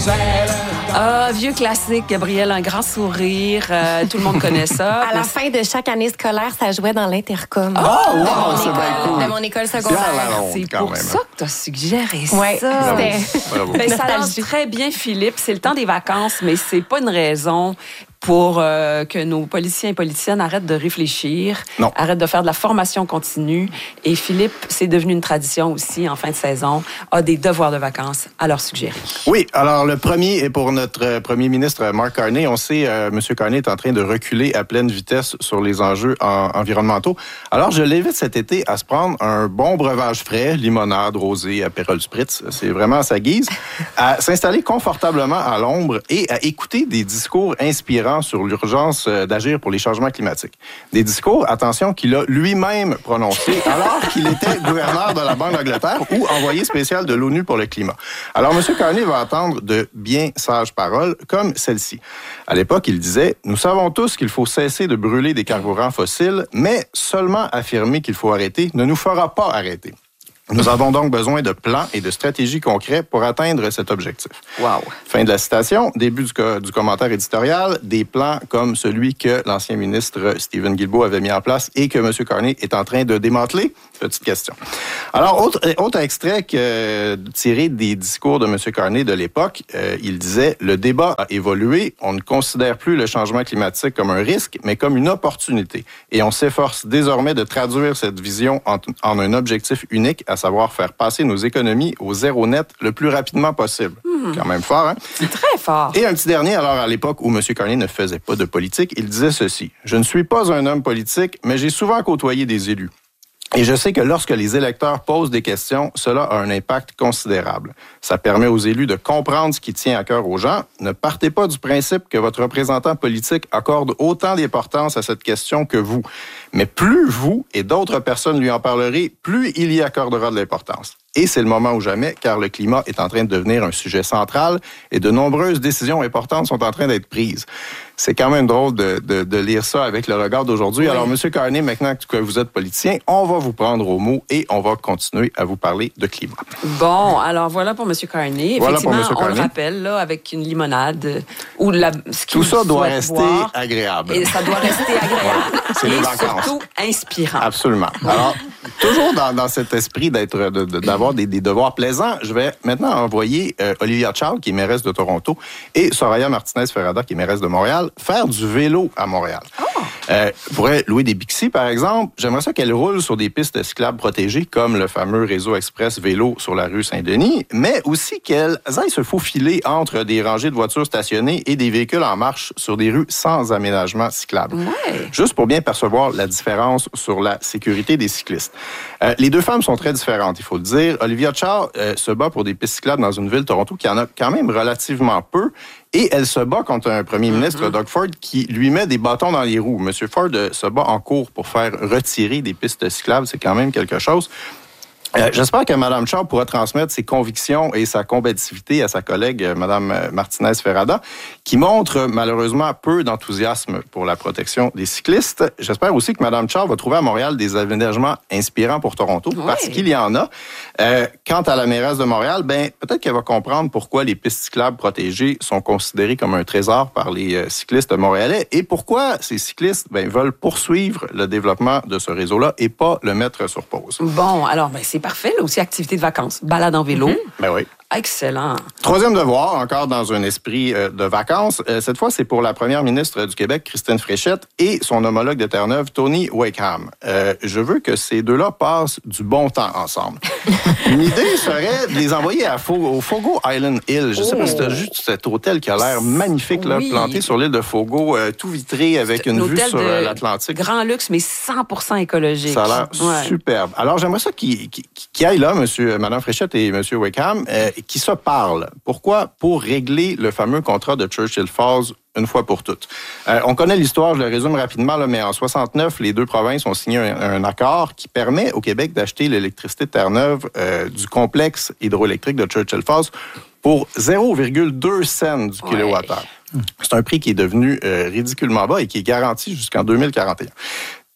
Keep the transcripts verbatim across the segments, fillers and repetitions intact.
Ah, vieux classique, Gabriel, un grand sourire, euh, tout le monde connaît ça. À la fin de chaque année scolaire, ça jouait dans l'intercom. Oh, wow, de, mon c'est école, bien cool. de mon école secondaire. C'est quand pour même, ça que tu as suggéré ouais, ça. c'était... Ben, ça lance très bien, Philippe. C'est le temps des vacances, mais c'est pas une raison pour euh, que nos politiciens et politiciennes arrêtent de réfléchir, non. arrêtent de faire de la formation continue. Et Philippe, c'est devenu une tradition aussi, en fin de saison, a des devoirs de vacances à leur suggérer. Oui, alors le premier est pour notre premier ministre Mark Carney. On sait, euh, M. Carney est en train de reculer à pleine vitesse sur les enjeux en, environnementaux. Alors, je l'invite cet été à se prendre un bon breuvage frais, limonade, rosé, apérol spritz, c'est vraiment à sa guise, à s'installer confortablement à l'ombre et à écouter des discours inspirants sur l'urgence d'agir pour les changements climatiques. Des discours, attention, qu'il a lui-même prononcés alors qu'il était gouverneur de la Banque d'Angleterre ou envoyé spécial de l'ONU pour le climat. Alors, M. Carney va entendre de bien sages paroles comme celle-ci. À l'époque, il disait « Nous savons tous qu'il faut cesser de brûler des carburants fossiles, mais seulement affirmer qu'il faut arrêter ne nous fera pas arrêter. » Nous avons donc besoin de plans et de stratégies concrets pour atteindre cet objectif. Wow. Fin de la citation. Début du, co- du commentaire éditorial. Des plans comme celui que l'ancien ministre Stephen Guilbeault avait mis en place et que M. Carney est en train de démanteler. Petite question. Alors, autre, autre extrait que, tiré des discours de M. Carney de l'époque, euh, il disait « Le débat a évolué. On ne considère plus le changement climatique comme un risque, mais comme une opportunité. Et on s'efforce désormais de traduire cette vision en, en un objectif unique, à savoir faire passer nos économies au zéro net le plus rapidement possible. Mmh. Quand même fort, hein? C'est très fort. Et un petit dernier, alors à l'époque où M. Carney ne faisait pas de politique, il disait ceci. « Je ne suis pas un homme politique, mais j'ai souvent côtoyé des élus. Et je sais que lorsque les électeurs posent des questions, cela a un impact considérable. Ça permet aux élus de comprendre ce qui tient à cœur aux gens. Ne partez pas du principe que votre représentant politique accorde autant d'importance à cette question que vous. Mais plus vous et d'autres personnes lui en parlerez, plus il y accordera de l'importance. Et c'est le moment ou jamais, car le climat est en train de devenir un sujet central et de nombreuses décisions importantes sont en train d'être prises. » C'est quand même drôle de, de, de lire ça avec le regard d'aujourd'hui. Oui. Alors, M. Carney, maintenant que vous êtes politicien, on va vous prendre au mot et on va continuer à vous parler de climat. Bon, alors voilà pour M. Carney. Voilà Effectivement, pour M. Carney. On le rappelle, là, avec une limonade ou la, ce tout ça doit rester boire, agréable. Et ça doit rester agréable. C'est et les vacances. surtout inspirant. Absolument. Alors, toujours dans, dans cet esprit d'être, de, de, d'avoir des, des devoirs plaisants, je vais maintenant envoyer euh, Olivia Chow, qui est mairesse de Toronto, et Soraya Martinez-Ferrada, qui est mairesse de Montréal, faire du vélo à Montréal. Oh. Euh, pourrait louer des Bixi, par exemple. J'aimerais ça qu'elle roule sur des pistes cyclables protégées, comme le fameux réseau express vélo sur la rue Saint-Denis, mais aussi qu'elles aillent se faufiler entre des rangées de voitures stationnées et des véhicules en marche sur des rues sans aménagement cyclable. Ouais. Juste pour bien percevoir la différence sur la sécurité des cyclistes. Euh, les deux femmes sont très différentes, il faut le dire. Olivia Chow euh, se bat pour des pistes cyclables dans une ville, Toronto, qui en a quand même relativement peu. Et elle se bat contre un premier ministre, mm-hmm. Doug Ford, qui lui met des bâtons dans les roues. M. Ford euh, se bat en cours pour faire retirer des pistes cyclables. C'est quand même quelque chose. Euh, j'espère que Mme Chow pourra transmettre ses convictions et sa combativité à sa collègue, Mme Martinez-Ferrada, qui montre malheureusement peu d'enthousiasme pour la protection des cyclistes. J'espère aussi que Mme Chow va trouver à Montréal des aménagements inspirants pour Toronto, oui. Parce qu'il y en a. Euh, quant à la mairesse de Montréal, ben peut-être qu'elle va comprendre pourquoi les pistes cyclables protégées sont considérées comme un trésor par les cyclistes montréalais et pourquoi ces cyclistes ben, veulent poursuivre le développement de ce réseau-là et pas le mettre sur pause. Bon, alors, ben, c'est parfait, là aussi, activité de vacances. Balade en vélo. Mm-hmm. Ben oui. Excellent. Troisième devoir, encore dans un esprit euh, de vacances. Euh, cette fois, c'est pour la première ministre du Québec, Christine Fréchette, et son homologue de Terre-Neuve, Tony Wakeham. Euh, je veux que ces deux-là passent du bon temps ensemble. Une idée serait de les envoyer à Fogo, au Fogo Island Hill. Je ne sais pas si tu as vu cet hôtel qui a l'air magnifique, là, oui. Planté sur l'île de Fogo, euh, tout vitré avec une vue sur euh, l'Atlantique. Grand luxe, mais cent pour cent écologique. Ça a l'air ouais. superbe. Alors, j'aimerais ça qu'ils qu'il, qu'il aillent là, monsieur, Mme Fréchette et M. Wakeham, euh, qui se parlent. Pourquoi? Pour régler le fameux contrat de Churchill Falls une fois pour toutes. Euh, on connaît l'histoire, je le résume rapidement, là, mais en soixante-neuf, les deux provinces ont signé un, un accord qui permet au Québec d'acheter l'électricité de Terre-Neuve euh, du complexe hydroélectrique de Churchill Falls pour zéro virgule deux cents du ouais. kilowattheure. C'est un prix qui est devenu euh, ridiculement bas et qui est garanti jusqu'en deux mille quarante et un.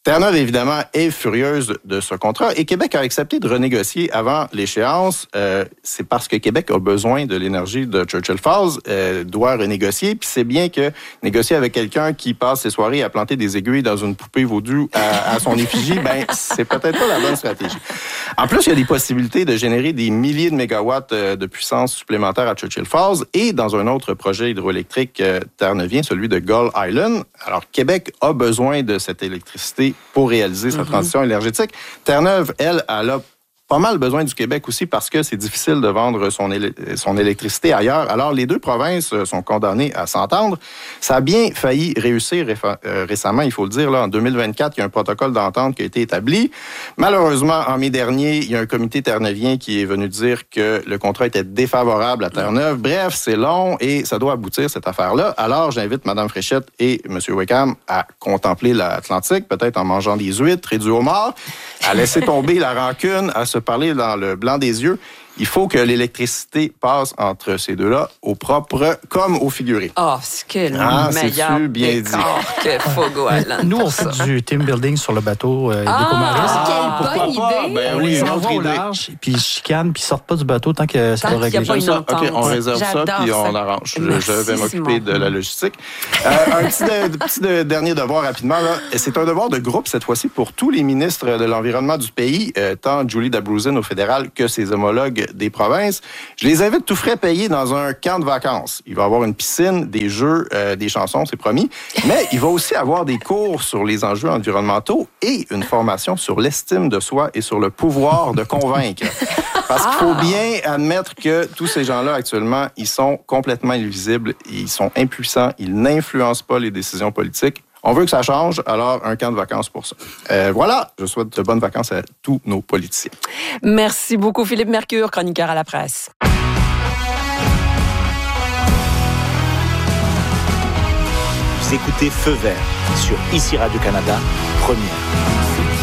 Terre-Neuve, évidemment, est furieuse de ce contrat et Québec a accepté de renégocier avant l'échéance. Euh, c'est parce que Québec a besoin de l'énergie de Churchill Falls, euh, doit renégocier. Puis c'est bien que négocier avec quelqu'un qui passe ses soirées à planter des aiguilles dans une poupée vaudou à, à son effigie, ben c'est peut-être pas la bonne stratégie. En plus, il y a des possibilités de générer des milliers de mégawatts de puissance supplémentaire à Churchill Falls et dans un autre projet hydroélectrique euh, terre-neuvien, celui de Gull Island. Alors, Québec a besoin de cette électricité pour réaliser sa transition énergétique. Terre-Neuve, elle, elle a pas mal besoin du Québec aussi parce que c'est difficile de vendre son, éle- son électricité ailleurs. Alors, les deux provinces sont condamnées à s'entendre. Ça a bien failli réussir réfa- euh, récemment, il faut le dire. Là, en deux mille vingt-quatre, il y a un protocole d'entente qui a été établi. Malheureusement, en mai dernier, il y a un comité terre-neuvien qui est venu dire que le contrat était défavorable à Terre-Neuve. Bref, c'est long et ça doit aboutir, cette affaire-là. Alors, j'invite Mme Fréchette et M. Wickham à contempler l'Atlantique, peut-être en mangeant des huîtres et du homard, à laisser tomber la rancune, à se parler dans le blanc des yeux. Il faut que l'électricité passe entre ces deux-là, au propre comme au figuré. Oh, c'est que le Ah, meilleur c'est-tu bien décor que Fogo Island. Nous, on fait du team building sur le bateau euh, Ah, d'Écomaris. Ah, quelle bonne idée! Ben On oui, les une envoie autre au idée. large, puis ils chicanent, puis ils sortent pas du bateau tant que c'est Tant pas qu'il y a réglé. pas une Ça, entente. OK, on réserve ça, J'adore puis on ça. arrange. Je- Merci, je vais m'occuper Simon. de la logistique. Euh, un petit, de- petit de- dernier devoir rapidement. Là. C'est un devoir de groupe cette fois-ci pour tous les ministres de l'Environnement du pays, euh, tant Julie Dabrouzin au fédéral que ses homologues des provinces. Je les invite tout frais payés dans un camp de vacances. Il va y avoir une piscine, des jeux, euh, des chansons, c'est promis. Mais il va aussi avoir des cours sur les enjeux environnementaux et une formation sur l'estime de soi et sur le pouvoir de convaincre. Parce qu'il faut bien admettre que tous ces gens-là, actuellement, ils sont complètement invisibles, ils sont impuissants, ils n'influencent pas les décisions politiques. On veut que ça change, alors un camp de vacances pour ça. Euh, voilà, je souhaite de bonnes vacances à tous nos politiciens. Merci beaucoup, Philippe Mercure, chroniqueur à la presse. Vous écoutez Feu vert sur Ici Radio-Canada, première.